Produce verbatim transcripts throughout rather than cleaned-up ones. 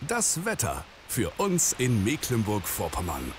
Das Wetter für uns in Mecklenburg-Vorpommern.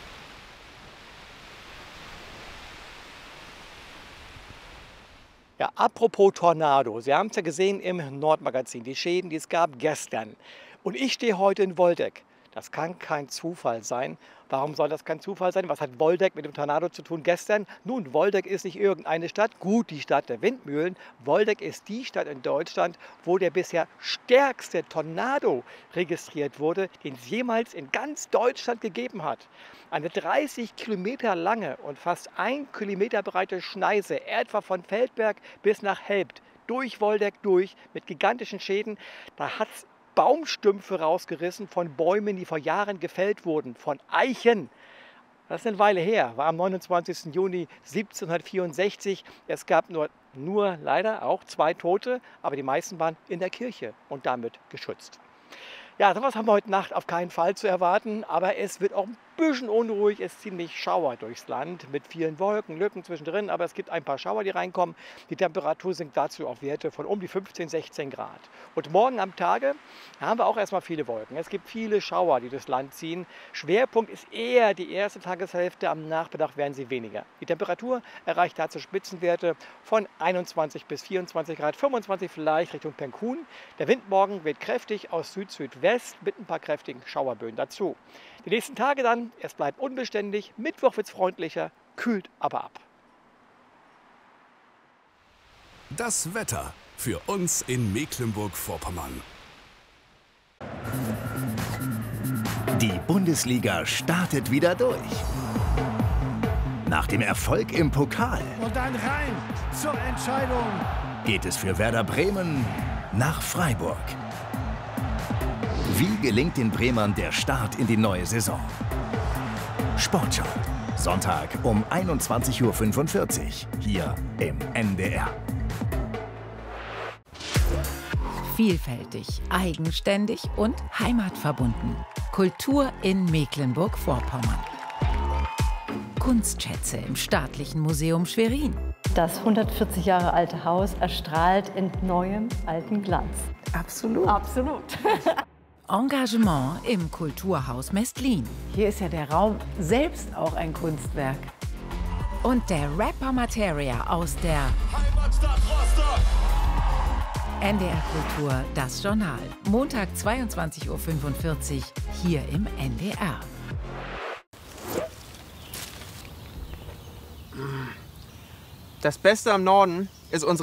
Ja, apropos Tornado. Sie haben es ja gesehen im Nordmagazin, die Schäden, die es gab gestern. Und ich stehe heute in Woldeck. Das kann kein Zufall sein. Warum soll das kein Zufall sein? Was hat Woldeck mit dem Tornado zu tun gestern? Nun, Woldeck ist nicht irgendeine Stadt, gut, die Stadt der Windmühlen. Woldeck ist die Stadt in Deutschland, wo der bisher stärkste Tornado registriert wurde, den es jemals in ganz Deutschland gegeben hat. Eine dreißig Kilometer lange und fast ein Kilometer breite Schneise, etwa von Feldberg bis nach Helbt, durch Woldeck durch, mit gigantischen Schäden. Da hat es Baumstümpfe rausgerissen von Bäumen, die vor Jahren gefällt wurden, von Eichen. Das ist eine Weile her, war am neunundzwanzigsten Juni siebzehnhundertvierundsechzig. Es gab nur, nur leider auch zwei Tote, aber die meisten waren in der Kirche und damit geschützt. Ja, sowas haben wir heute Nacht auf keinen Fall zu erwarten, aber es wird auch ein bisschen unruhig, es ziemlich Schauer durchs Land mit vielen Wolken, Lücken zwischendrin, aber es gibt ein paar Schauer, die reinkommen. Die Temperatur sinkt dazu auf Werte von um die fünfzehn, sechzehn Grad. Und morgen am Tage haben wir auch erstmal viele Wolken. Es gibt viele Schauer, die durchs Land ziehen. Schwerpunkt ist eher die erste Tageshälfte, am Nachmittag werden sie weniger. Die Temperatur erreicht dazu Spitzenwerte von einundzwanzig bis vierundzwanzig Grad, fünfundzwanzig vielleicht Richtung Penkun. Der Wind morgen weht kräftig aus Süd-Südwest mit ein paar kräftigen Schauerböen dazu. Die nächsten Tage dann, es bleibt unbeständig, Mittwoch wird es freundlicher, kühlt aber ab. Das Wetter für uns in Mecklenburg-Vorpommern. Die Bundesliga startet wieder durch. Nach dem Erfolg im Pokal Und dann rein zur Entscheidung. geht es für Werder Bremen nach Freiburg. Wie gelingt den Bremern der Start in die neue Saison? Sportschau, Sonntag um einundzwanzig Uhr fünfundvierzig, hier im N D R. Vielfältig, eigenständig und heimatverbunden. Kultur in Mecklenburg-Vorpommern. Kunstschätze im Staatlichen Museum Schwerin. Das hundertvierzig Jahre alte Haus erstrahlt in neuem alten Glanz. Absolut. Absolut. Engagement im Kulturhaus Mestlin. Hier ist ja der Raum selbst auch ein Kunstwerk. Und der Rapper Materia aus der Heimatstadt Rostock. N D R Kultur, das Journal. Montag zweiundzwanzig Uhr fünfundvierzig, hier im N D R. Das Beste am Norden ist unsere